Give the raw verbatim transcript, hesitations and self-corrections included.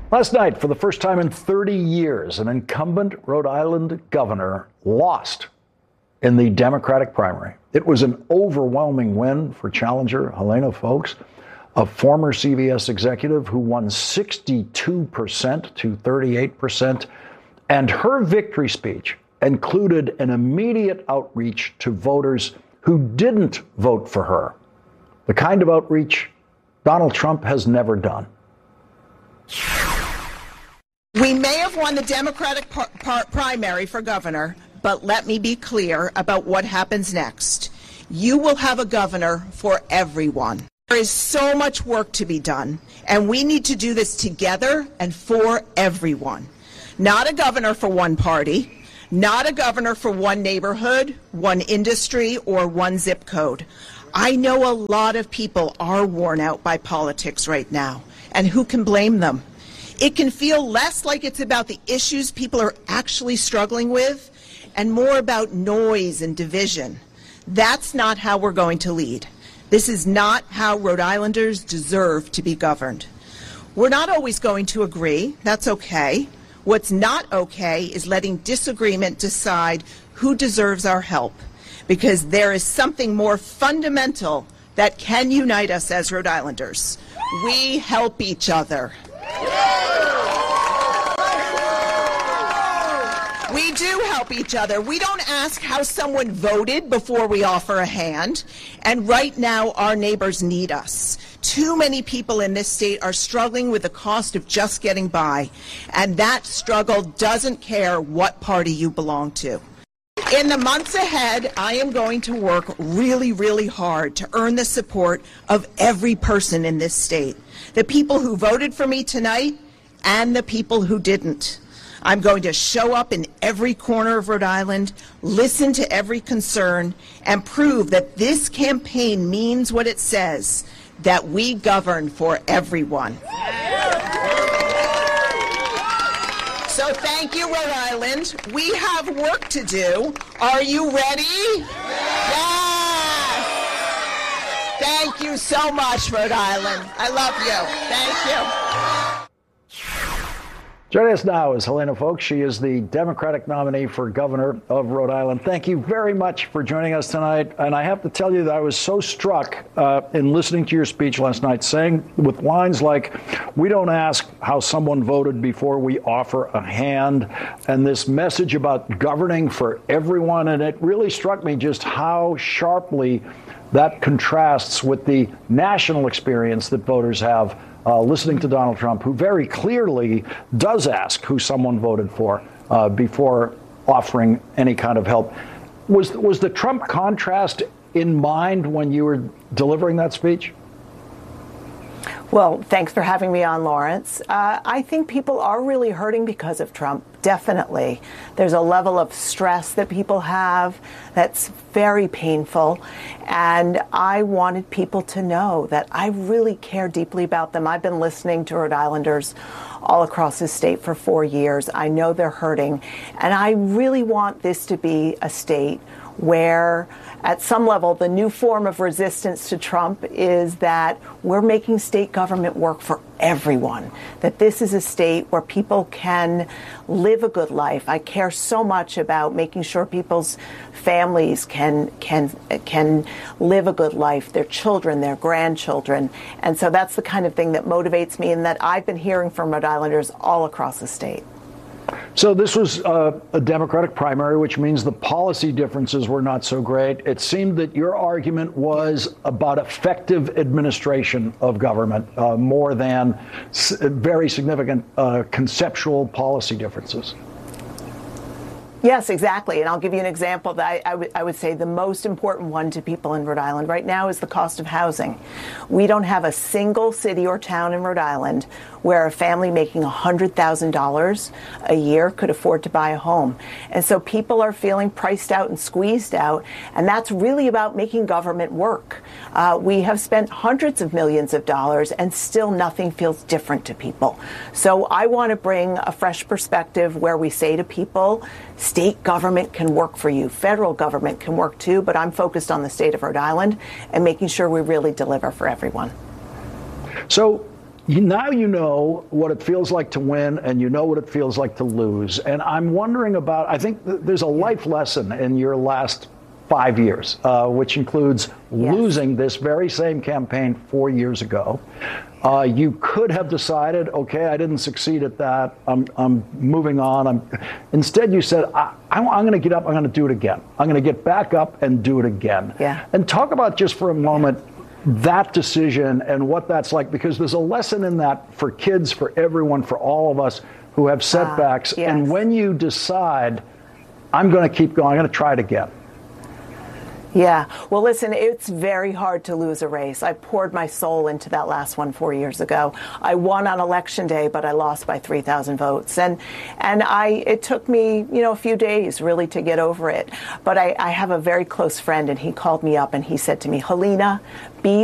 Last night, for the first time in thirty years, an incumbent Rhode Island governor lost in the Democratic primary. It was an overwhelming win for challenger Helena Foulkes, a former C V S executive who won sixty-two percent to thirty-eight percent. And her victory speech included an immediate outreach to voters who didn't vote for her, the kind of outreach Donald Trump has never done. We may have won the Democratic par- par- primary for governor, but let me be clear about what happens next. You will have a governor for everyone. There is so much work to be done, and we need to do this together and for everyone. Not a governor for one party, not a governor for one neighborhood, one industry, or one zip code. I know a lot of people are worn out by politics right now, and who can blame them? It can feel less like it's about the issues people are actually struggling with and more about noise and division. That's not how we're going to lead. This is not how Rhode Islanders deserve to be governed. We're not always going to agree. That's okay. What's not okay is letting disagreement decide who deserves our help, because there is something more fundamental that can unite us as Rhode Islanders. We help each other. We do help each other. We don't ask how someone voted before we offer a hand. And right now, our neighbors need us. Too many people in this state are struggling with the cost of just getting by. And that struggle doesn't care what party you belong to. In the months ahead, I am going to work really, really hard to earn the support of every person in this state. The people who voted for me tonight and the people who didn't. I'm going to show up in every corner of Rhode Island, listen to every concern, and prove that this campaign means what it says, that we govern for everyone. So thank you, Rhode Island. We have work to do. Are you ready? Yes! Thank you so much, Rhode Island. I love you. Thank you. Joining us now is Helena Foulkes. She is the Democratic nominee for governor of Rhode Island. Thank you very much for joining us tonight. And I have to tell you that I was so struck uh, in listening to your speech last night, saying with lines like, we don't ask how someone voted before we offer a hand, and this message about governing for everyone. And it really struck me just how sharply that contrasts with the national experience that voters have Uh, listening to Donald Trump, who very clearly does ask who someone voted for uh, before offering any kind of help. Was was the Trump contrast in mind when you were delivering that speech? Well, thanks for having me on, Lawrence. Uh, I think people are really hurting because of Trump, definitely. There's a level of stress that people have that's very painful. And I wanted people to know that I really care deeply about them. I've been listening to Rhode Islanders all across the state for four years. I know they're hurting. And I really want this to be a state where, at some level, the new form of resistance to Trump is that we're making state government work for everyone, that this is a state where people can live a good life. I care so much about making sure people's families can can can live a good life, their children, their grandchildren. And so that's the kind of thing that motivates me and that I've been hearing from Rhode Islanders all across the state. So this was uh, a Democratic primary, which means the policy differences were not so great. It seemed that your argument was about effective administration of government uh, more than s- very significant uh, conceptual policy differences. Yes, exactly. And I'll give you an example that I, I, w- I would say the most important one to people in Rhode Island right now is the cost of housing. We don't have a single city or town in Rhode Island where a family making one hundred thousand dollars a year could afford to buy a home. And so people are feeling priced out and squeezed out. And that's really about making government work. Uh, we have spent hundreds of millions of dollars and still nothing feels different to people. So I want to bring a fresh perspective where we say to people, state government can work for you. Federal government can work too, but I'm focused on the state of Rhode Island and making sure we really deliver for everyone. So You, now you know what it feels like to win, and you know what it feels like to lose. And I'm wondering about, I think th- there's a life lesson in your last five years, uh, which includes Yes. losing this very same campaign four years ago. Uh, you could have decided, okay, I didn't succeed at that. I'm, I'm moving on. I'm, instead, you said, I, I'm, I'm going to get up. I'm going to do it again. I'm going to get back up and do it again. Yeah. And talk about just for a moment that decision and what that's like, because there's a lesson in that for kids, for everyone, for all of us who have setbacks. yes. And when you decide, I'm going to keep going, I'm going to try it again. Yeah. Well, listen, it's very hard to lose a race. I poured my soul into that last one four years ago. I won on election day, but I lost by three thousand votes. And and I it took me, you know, a few days really to get over it. But I, I have a very close friend, and he called me up and he said to me, Helena, be